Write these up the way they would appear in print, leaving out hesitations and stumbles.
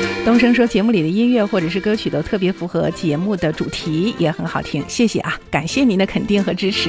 东升说节目里的音乐或者是歌曲都特别符合节目的主题，也很好听，谢谢啊，感谢您的肯定和支持。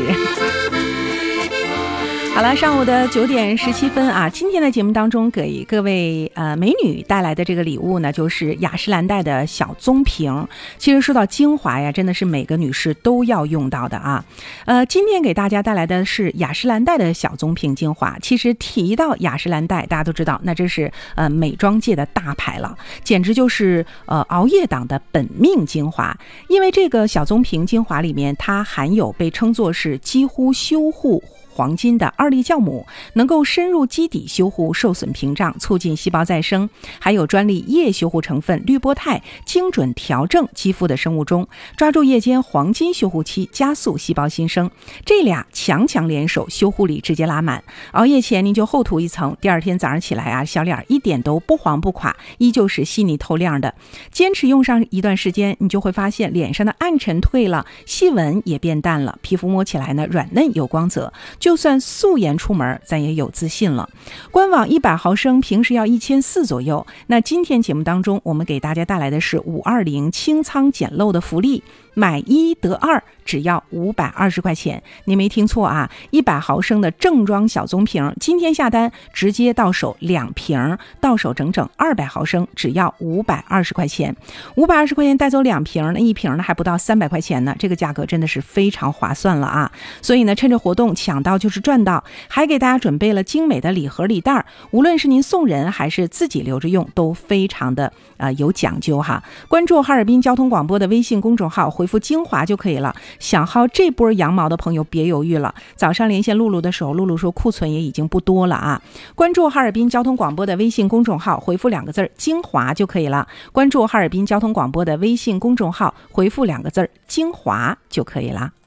好了，上午的9点17分啊，今天的节目当中给各位美女带来的这个礼物呢，就是雅诗兰黛的小棕瓶。其实说到精华呀，真的是每个女士都要用到的啊。今天给大家带来的是雅诗兰黛的小棕瓶精华。其实提到雅诗兰黛，大家都知道，那这是美妆界的大牌了，简直就是熬夜党的本命精华。因为这个小棕瓶精华里面，它含有被称作是几乎修护黄金的2粒酵母，能够深入基底修护受损屏障，促进细胞再生，还有专利叶修护成分滤波肽，精准调整肌肤的生物钟，抓住夜间黄金修护期，加速细胞新生。这俩强联手，修护力直接拉满。熬夜前您就厚涂一层，第二天早上起来啊，小脸一点都不黄不垮，依旧是细腻透亮的。坚持用上一段时间，你就会发现脸上的暗沉退了，细纹也变淡了，皮肤摸起来呢软嫩有光泽。就算素颜出门，咱也有自信了。官网100毫升平时要1400左右，那今天节目当中我们给大家带来的是520清仓捡漏的福利，买1得2，只要520块钱。您没听错啊，100毫升的正装小棕瓶，今天下单直接到手2瓶，到手整整200毫升，只要520块钱。520块钱带走2瓶，那1瓶呢还不到300块钱呢，这个价格真的是非常划算了啊！所以呢，趁着活动抢到就是赚到，还给大家准备了精美的礼盒礼袋，无论是您送人还是自己留着用，都非常的有讲究哈。关注哈尔滨交通广播的微信公众号，回复精华就可以了。想薅这波羊毛的朋友别犹豫了，早上连线露露的时候，露露说库存也已经不多了啊。关注哈尔滨交通广播的微信公众号，回复2个字精华就可以了。关注哈尔滨交通广播的微信公众号，回复2个字精华就可以了。